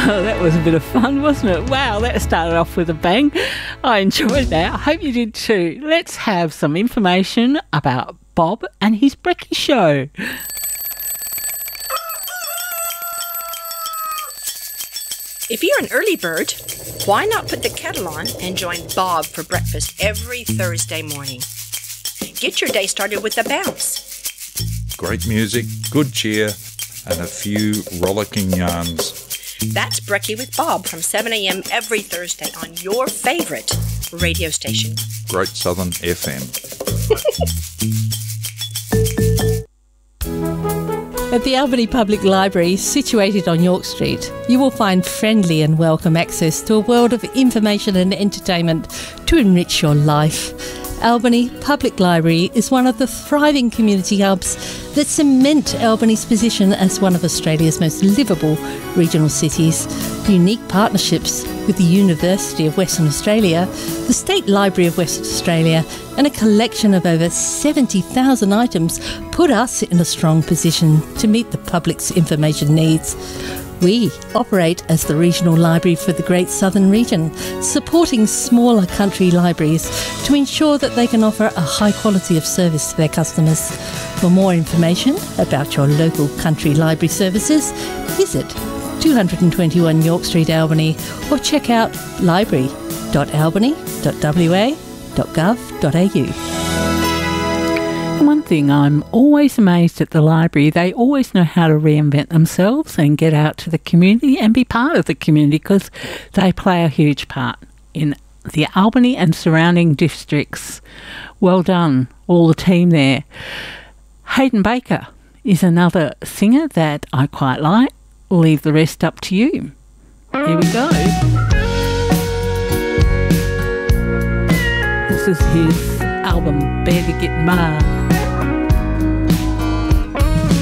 Oh, that was a bit of fun, wasn't it? Wow, that started off with a bang. I enjoyed that. I hope you did too. Let's have some information about Bob and his Brekkie Show. If you're an early bird, why not put the kettle on and join Bob for breakfast every Thursday morning? Get your day started with a bounce. Great music, good cheer, and a few rollicking yarns. That's Brekkie with Bob from 7 a.m. every Thursday on your favourite radio station. Great Southern FM. At the Albany Public Library, situated on York Street, you will find friendly and welcome access to a world of information and entertainment to enrich your life. Albany Public Library is one of the thriving community hubs that cement Albany's position as one of Australia's most livable regional cities. Unique partnerships with the University of Western Australia, the State Library of Western Australia, and a collection of over 70,000 items put us in a strong position to meet the public's information needs. We operate as the regional library for the Great Southern Region, supporting smaller country libraries to ensure that they can offer a high quality of service to their customers. For more information about your local country library services, visit 221 York Street, Albany, or check out library.albany.wa.gov.au. One thing, I'm always amazed at the library. They always know how to reinvent themselves and get out to the community and be part of the community, because they play a huge part in the Albany and surrounding districts. Well done, all the team there. Hayden Baker is another singer that I quite like. Leave the rest up to you. Here we go. This is his album, Better Get Ma.